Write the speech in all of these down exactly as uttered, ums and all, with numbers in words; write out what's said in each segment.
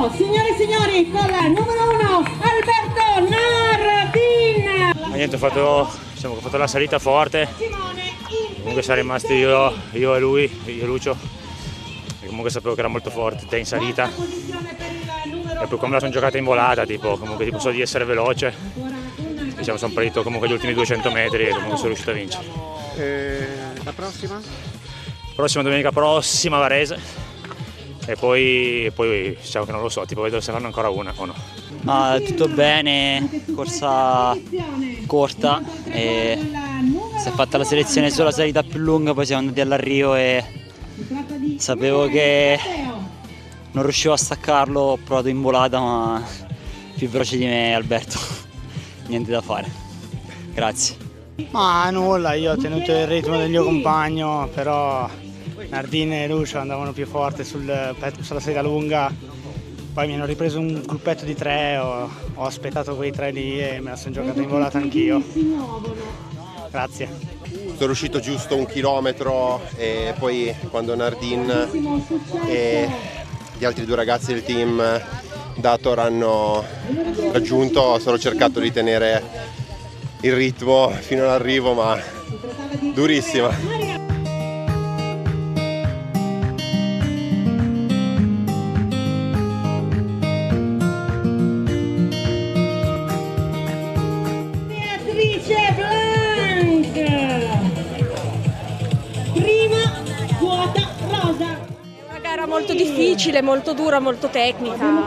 Andiamo, signore e signori, con la numero uno, Alberto Nardin. Ma niente, ho fatto, diciamo, ho fatto la salita forte, comunque siamo rimasti io, io e lui, io e Lucio, e comunque sapevo che era molto forte in salita, e poi come la sono giocata in volata, tipo, comunque tipo so di essere veloce, diciamo, sono partito comunque gli ultimi duecento metri e comunque sono riuscito a vincere. E la prossima? Prossima domenica prossima Varese. E poi, poi diciamo che non lo so, tipo vedo se fanno ancora una o no. Ah, tutto bene, corsa corta e si è fatta la selezione sulla salita più lunga, poi siamo andati all'arrivo e sapevo che non riuscivo a staccarlo, ho provato in volata ma più veloce di me Alberto, niente da fare, grazie. Ma nulla, io ho tenuto il ritmo del mio compagno, però Nardin e Lucio andavano più forte sul, sulla salita lunga, poi mi hanno ripreso un gruppetto di tre, ho, ho aspettato quei tre lì e me la sono giocata in volata anch'io. Grazie. Sono riuscito giusto un chilometro e poi quando Nardin e gli altri due ragazzi del team Dator hanno raggiunto, ho solo cercato di tenere il ritmo fino all'arrivo, ma durissima. Molto difficile, molto dura, molto tecnica.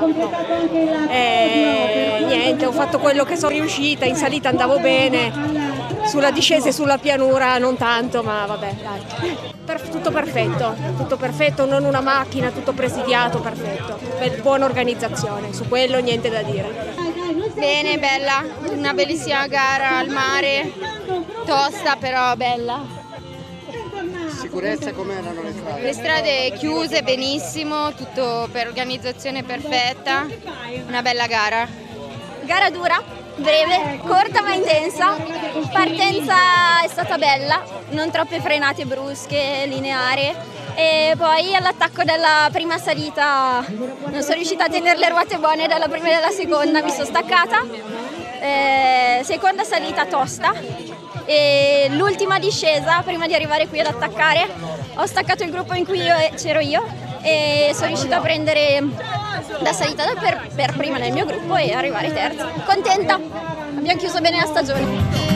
E niente, ho fatto quello che sono riuscita, in salita andavo bene, sulla discesa e sulla pianura non tanto, ma vabbè, dai. Per, tutto perfetto, tutto perfetto, non una macchina, tutto presidiato, perfetto. Buona organizzazione, su quello niente da dire. Bene, bella, una bellissima gara al mare, tosta però bella. Sicurezza, com'erano le strade? Le strade chiuse benissimo, tutto per organizzazione perfetta, una bella gara. Gara dura, breve, corta ma intensa, partenza è stata bella, non troppe frenate brusche, lineari e poi all'attacco della prima salita non sono riuscita a tenere le ruote buone dalla prima e dalla seconda, mi sono staccata, eh, seconda salita tosta. E l'ultima discesa, prima di arrivare qui ad attaccare, ho staccato il gruppo in cui c'ero io e sono riuscita a prendere la salita per, per prima nel mio gruppo e arrivare terza. Contenta, abbiamo chiuso bene la stagione.